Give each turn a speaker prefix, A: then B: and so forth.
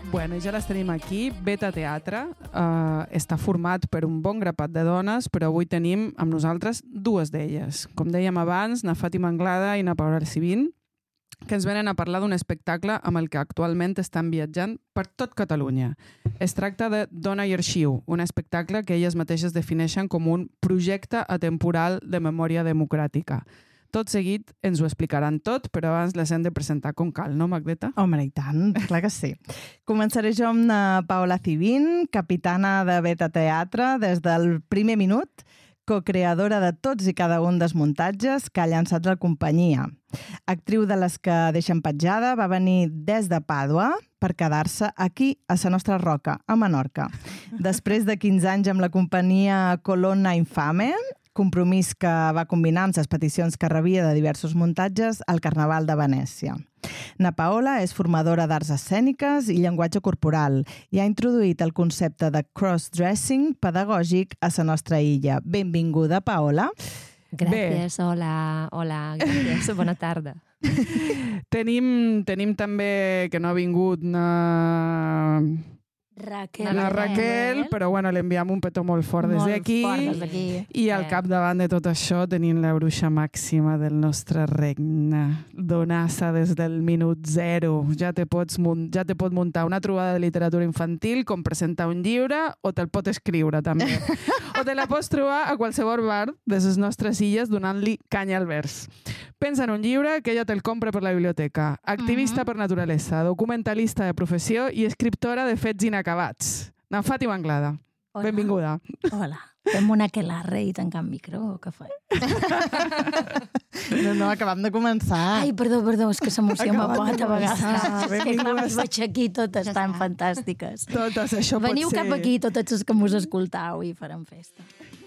A: Bueno, ja les tenim aquí. Beta Teatre està format per un bon grapat de dones, però avui tenim amb nosaltres dues d'elles. Com dèiem abans, na Fàtima Anglada i na Paula Arcibín, que ens venen a parlar d'un espectacle amb el que actualment estan viatjant per tot Catalunya. Es tracta de Dona i Arxiu, un espectacle que elles mateixes defineixen com un projecte atemporal de memòria democràtica. Tot seguit ens ho explicaran tot, però abans les hem de presentar com cal, no, Magdeta?
B: Home, i tant, clar que sí. Començaré jo amb Paula Arcibín, capitana de Beta Teatre des del primer minut, cocreadora de tots i cada un dels muntatges que ha llançat la companyia. Actriu de les que deixen petjada, va venir des de Pàdua per quedar-se aquí, a la nostra roca, a Menorca. Després de 15 anys amb la companyia Colonna Infame, compromís que va combinar amb les peticions que rebia de diversos muntatges al Carnaval de Venècia. Na Paola és formadora d'arts escèniques i llenguatge corporal i ha introduït el concepte de cross-dressing pedagògic a la nostra illa. Benvinguda, Paola.
C: Gràcies, hola, gràcies, bona tarda.
A: Tenim també, que no ha vingut, la Raquel, però bueno, li enviem un petó molt fort des d'aquí. I al capdavant de tot això tenim la bruixa màxima del nostre regne, donassa des del minut zero. Ja te pot muntar una trobada de literatura infantil, com presentar un llibre, o te'l pot escriure també. O te la pots trobar a qualsevol bar de les nostres illes donant-li canya al vers. Pensa en un llibre que ella te'l compra per la biblioteca. Activista per naturalesa, documentalista de professió i escriptora de fets inacabats. Na Fàtima Anglada.
D: Hola.
A: Benvinguda.
D: Hola. Fem una aquelarre i tancar el micro o què fem?
B: No, acabam de començar.
D: Ai, perdó, és que l'emoció m'apot a vegades. És que clar, us veig aquí totes tan fantàstiques.
A: Totes, això pot ser.
D: Veniu cap aquí, totes les que mos escoltau, i farem festa.